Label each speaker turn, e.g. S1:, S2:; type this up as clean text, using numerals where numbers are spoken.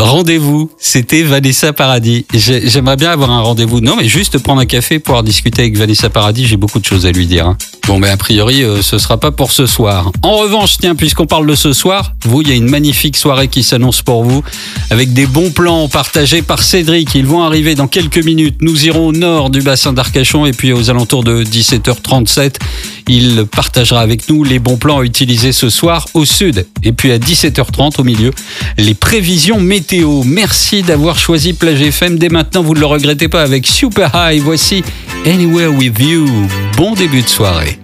S1: rendez-vous. C'était Vanessa Paradis. J'aimerais bien avoir un rendez-vous. Non, mais juste prendre un café, pouvoir discuter avec Vanessa Paradis. J'ai beaucoup de choses à lui dire. Hein. Bon, mais a priori, ce sera pas pour ce soir. En revanche, tiens, puisqu'on parle de ce soir, il y a une magnifique soirée qui s'annonce pour vous, avec des bons plans partagés par Cédric. Ils vont arriver dans quelques minutes. Nous irons au nord du bassin d'Arcachon et puis aux alentours de 17h37, il partagera avec nous les bons plans à utiliser ce soir au sud. Et puis à 17h30 au milieu, les prévisions météo. Merci d'avoir choisi Plage FM. Dès maintenant, vous ne le regrettez pas avec Super High. Voici Anywhere With You. Bon début de soirée.